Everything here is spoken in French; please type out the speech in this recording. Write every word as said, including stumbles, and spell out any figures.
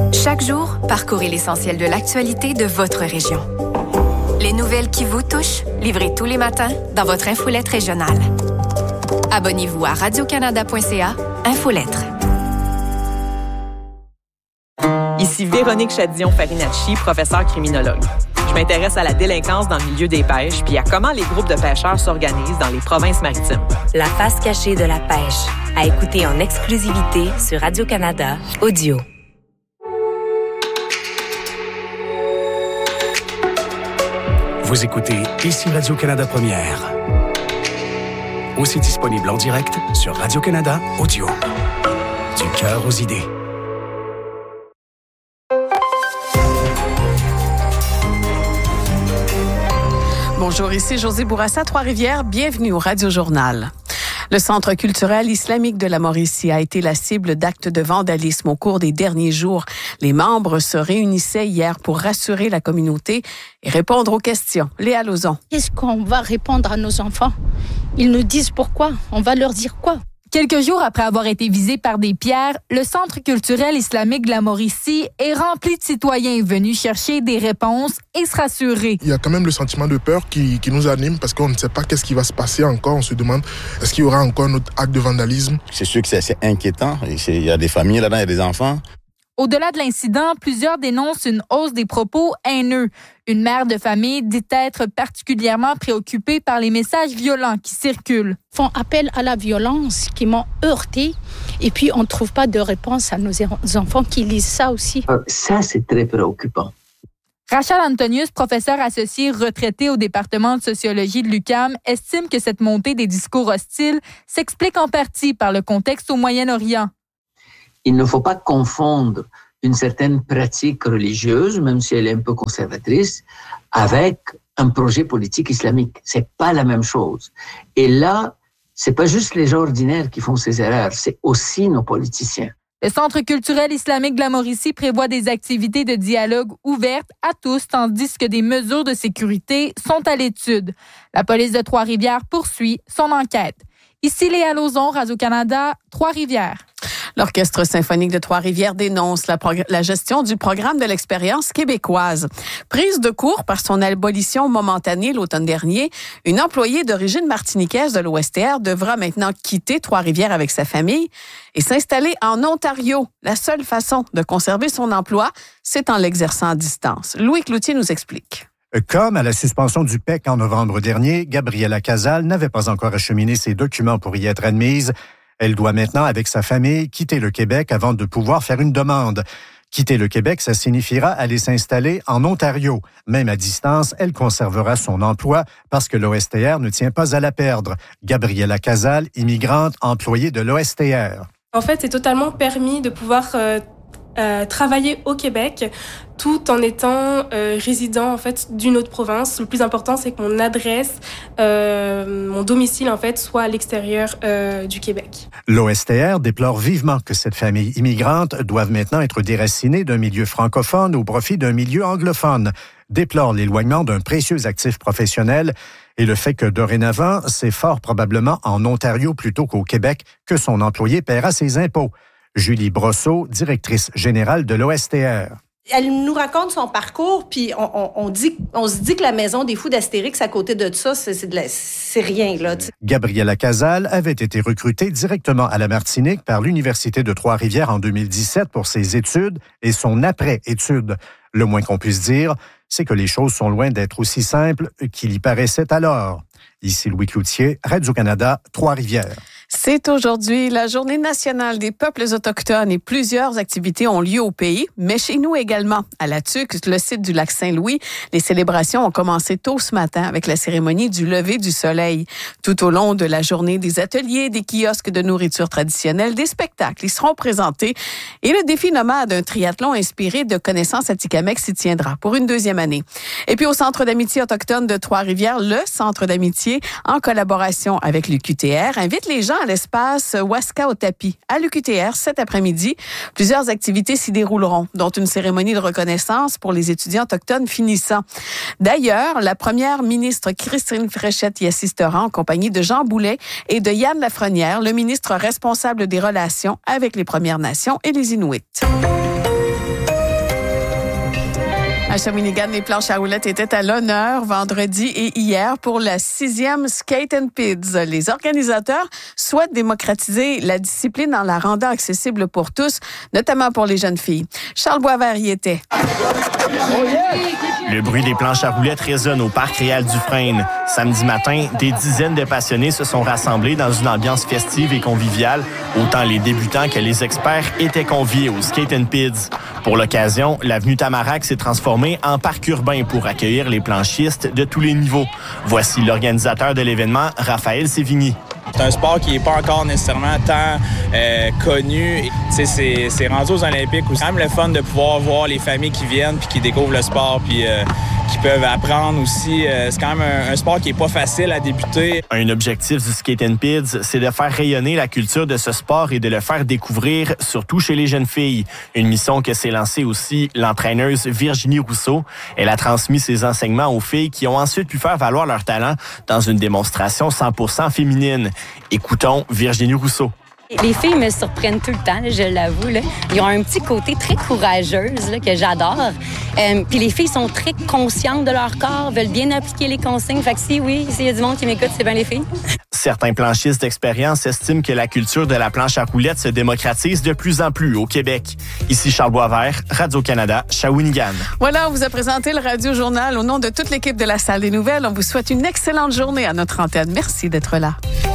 Chaque jour, parcourez l'essentiel de l'actualité de votre région. Les nouvelles qui vous touchent, livrées tous les matins dans votre infolette régionale. Abonnez-vous à radio canada point c a, Infolettre. Ici Véronique Chadillon-Farinacci, professeure criminologue. Je m'intéresse à la délinquance dans le milieu des pêches puis à comment les groupes de pêcheurs s'organisent dans les provinces maritimes. La face cachée de la pêche, à écouter en exclusivité sur Radio-Canada Audio. Vous écoutez Ici Radio-Canada Première. Aussi disponible en direct sur Radio-Canada Audio. Du cœur aux idées. Bonjour, ici Josée Bourassa, Trois-Rivières. Bienvenue au Radio-Journal. Le Centre culturel islamique de la Mauricie a été la cible d'actes de vandalisme au cours des derniers jours. Les membres se réunissaient hier pour rassurer la communauté et répondre aux questions. Léa Lauzon. Qu'est-ce qu'on va répondre à nos enfants? Ils nous disent pourquoi. On va leur dire quoi? Quelques jours après avoir été visé par des pierres, le Centre culturel islamique de la Mauricie est rempli de citoyens venus chercher des réponses et se rassurer. Il y a quand même le sentiment de peur qui, qui nous anime parce qu'on ne sait pas qu'est-ce qui va se passer encore. On se demande, est-ce qu'il y aura encore un autre acte de vandalisme? C'est sûr que c'est assez inquiétant. Il y a des familles là-dedans, il y a des enfants. Au-delà de l'incident, plusieurs dénoncent une hausse des propos haineux. Une mère de famille dit être particulièrement préoccupée par les messages violents qui circulent. Ils font appel à la violence qui m'ont heurtée et puis on ne trouve pas de réponse à nos enfants qui lisent ça aussi. Euh, ça, c'est très préoccupant. Rachel Antonius, professeur associé retraité au département de sociologie de l'U Q A M, estime que cette montée des discours hostiles s'explique en partie par le contexte au Moyen-Orient. Il ne faut pas confondre une certaine pratique religieuse, même si elle est un peu conservatrice, avec un projet politique islamique. C'est pas la même chose. Et là, c'est pas juste les gens ordinaires qui font ces erreurs, c'est aussi nos politiciens. Le Centre culturel islamique de la Mauricie prévoit des activités de dialogue ouvertes à tous, tandis que des mesures de sécurité sont à l'étude. La police de Trois-Rivières poursuit son enquête. Ici Léa Lauzon, Radio-Canada, Trois-Rivières. L'Orchestre symphonique de Trois-Rivières dénonce la, prog- la gestion du programme de l'expérience québécoise. Prise de court par son abolition momentanée l'automne dernier, une employée d'origine martiniquaise de l'O S T R devra maintenant quitter Trois-Rivières avec sa famille et s'installer en Ontario. La seule façon de conserver son emploi, c'est en l'exerçant à distance. Louis Cloutier nous explique. Comme à la suspension du P E C en novembre dernier, Gabriela Casal n'avait pas encore acheminé ses documents pour y être admise. Elle doit maintenant, avec sa famille, quitter le Québec avant de pouvoir faire une demande. Quitter le Québec, ça signifiera aller s'installer en Ontario. Même à distance, elle conservera son emploi parce que l'O S T R ne tient pas à la perdre. Gabriela Casal, immigrante, employée de l'O S T R. En fait, c'est totalement permis de pouvoir euh, euh, travailler au Québec tout en étant euh, résident en fait d'une autre province. Le plus important, c'est que mon adresse, euh, mon domicile en fait, soit à l'extérieur euh, du Québec. L'O S T R déplore vivement que cette famille immigrante doive maintenant être déracinée d'un milieu francophone au profit d'un milieu anglophone. Déplore l'éloignement d'un précieux actif professionnel et le fait que dorénavant, c'est fort probablement en Ontario plutôt qu'au Québec que son employé paiera ses impôts. Julie Brosseau, directrice générale de l'O S T R. Elle nous raconte son parcours, puis on, on, on, dit, on se dit que la maison des fous d'Astérix, à côté de ça, c'est, c'est, de la, c'est rien, là. T'sais. Gabriela Casal avait été recrutée directement à la Martinique par l'Université de Trois-Rivières en deux mille dix-sept pour ses études et son après-études. Le moins qu'on puisse dire, c'est que les choses sont loin d'être aussi simples qu'il y paraissait alors. Ici Louis Cloutier, Radio-Canada, Trois-Rivières. C'est aujourd'hui la Journée nationale des peuples autochtones et plusieurs activités ont lieu au pays, mais chez nous également. À La Tuque, le site du lac Saint-Louis, les célébrations ont commencé tôt ce matin avec la cérémonie du lever du soleil. Tout au long de la journée, des ateliers, des kiosques de nourriture traditionnelle, des spectacles y seront présentés et le défi nomade, un triathlon inspiré de connaissances atikamekw s'y tiendra pour une deuxième année. Et puis au Centre d'amitié autochtone de Trois-Rivières, le Centre d'amitié, en collaboration avec l'U Q T R, invite les gens à l'espace Waska au tapis. À l'U Q T R, cet après-midi, plusieurs activités s'y dérouleront, dont une cérémonie de reconnaissance pour les étudiants autochtones finissants. D'ailleurs, la première ministre Christine Fréchette y assistera en compagnie de Jean Boulet et de Yann Lafrenière, le ministre responsable des relations avec les Premières Nations et les Inuits. À Shawinigan, les planches à roulettes étaient à l'honneur vendredi et hier pour la sixième Skate and Pids. Les organisateurs souhaitent démocratiser la discipline en la rendant accessible pour tous, notamment pour les jeunes filles. Charles Boisvert y était. Le bruit des planches à roulettes résonne au parc Réal Dufresne. Samedi matin, des dizaines de passionnés se sont rassemblés dans une ambiance festive et conviviale. Autant les débutants que les experts étaient conviés au Skate and Pids. Pour l'occasion, l'avenue Tamarack s'est transformée en parc urbain pour accueillir les planchistes de tous les niveaux. Voici l'organisateur de l'événement, Raphaël Sévigny. C'est un sport qui n'est pas encore nécessairement tant euh, connu. C'est, c'est rendu aux Olympiques où c'est quand même le fun de pouvoir voir les familles qui viennent puis qui découvrent le sport puis euh, qui peuvent apprendre aussi. Euh, c'est quand même un, un sport qui n'est pas facile à débuter. Un objectif du Skate and Pids, c'est de faire rayonner la culture de ce sport et de le faire découvrir, surtout chez les jeunes filles. Une mission que s'est lancée aussi l'entraîneuse Virginie Rousseau. Elle a transmis ses enseignements aux filles qui ont ensuite pu faire valoir leur talent dans une démonstration cent pour cent féminine. Écoutons Virginie Rousseau. Les filles me surprennent tout le temps, là, je l'avoue. Là. Ils ont un petit côté très courageuse là, que j'adore. Euh, Puis les filles sont très conscientes de leur corps, veulent bien appliquer les consignes. Fait que si oui, s'il y a du monde qui m'écoute, c'est bien les filles. Certains planchistes d'expérience estiment que la culture de la planche à roulettes se démocratise de plus en plus au Québec. Ici Charles Boisvert, Radio-Canada, Shawinigan. Voilà, on vous a présenté le Radio Journal. Au nom de toute l'équipe de la Salle des Nouvelles, on vous souhaite une excellente journée à notre antenne. Merci d'être là.